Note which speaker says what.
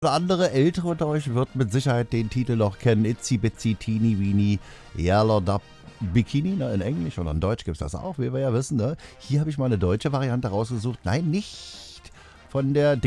Speaker 1: Andere Ältere unter euch wird mit Sicherheit den Titel noch kennen. Itsy Bitsy Teeny Weeny Yellow Dub Bikini, ne, in Englisch oder in Deutsch gibt es das auch, wie wir ja wissen. Ne? Hier habe ich mal eine deutsche Variante rausgesucht. Nein, nicht von der